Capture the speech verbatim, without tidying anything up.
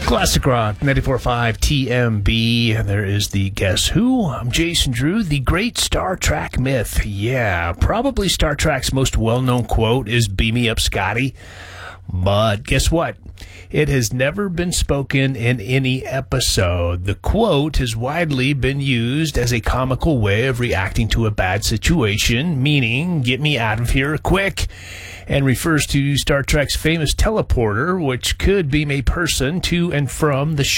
Classic Rock, ninety-four point five T M B. And there is the Guess Who. I'm Jason Drew, the great Star Trek myth. Yeah, probably Star Trek's most well-known quote is, "Beam me up, Scotty." But guess what? It has never been spoken in any episode. The quote has widely been used as a comical way of reacting to a bad situation, meaning, "Get me out of here quick," and refers to Star Trek's famous teleporter, which could beam a person to and from the ship